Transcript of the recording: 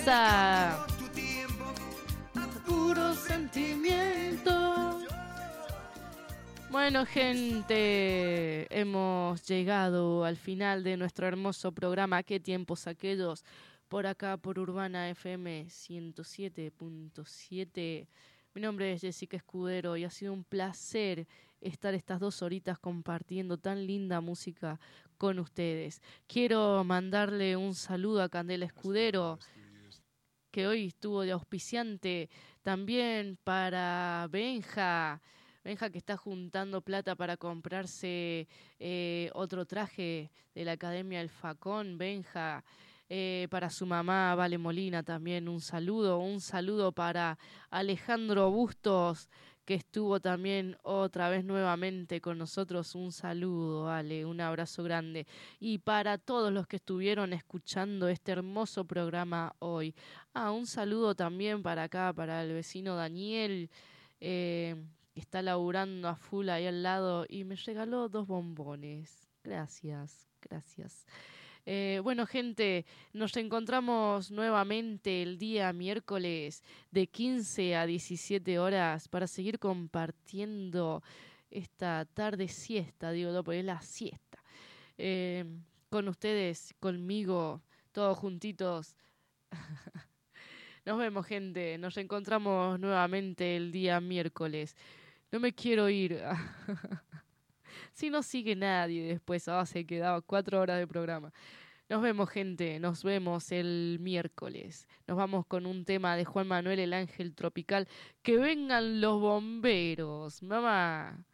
esa. Puro sentimiento. Bueno, gente, hemos llegado al final de nuestro hermoso programa. ¿Qué tiempos aquellos? Por acá, por Urbana FM 107.7. Mi nombre es Jessica Escudero y ha sido un placer estar estas 2 horitas compartiendo tan linda música con ustedes. Quiero mandarle un saludo a Candela Escudero, que hoy estuvo de auspiciante, también para Benja que está juntando plata para comprarse otro traje de la Academia El Facón. Benja, para su mamá Vale Molina también un saludo para Alejandro Bustos, que estuvo también otra vez nuevamente con nosotros. Un saludo, Ale, un abrazo grande. Y para todos los que estuvieron escuchando este hermoso programa hoy. Un saludo también para acá, para el vecino Daniel, que está laburando a full ahí al lado y me regaló 2 bombones. Gracias. Bueno, gente, nos encontramos nuevamente el día miércoles de 15 a 17 horas para seguir compartiendo esta tarde siesta, digo, no, porque es la siesta. Con ustedes, conmigo, todos juntitos. Nos vemos, gente. Nos encontramos nuevamente el día miércoles. No me quiero ir. Si no sigue nadie después, se quedaba 4 horas de programa. Nos vemos, gente. Nos vemos el miércoles. Nos vamos con un tema de Juan Manuel, El Ángel Tropical. ¡Que vengan los bomberos! Mamá.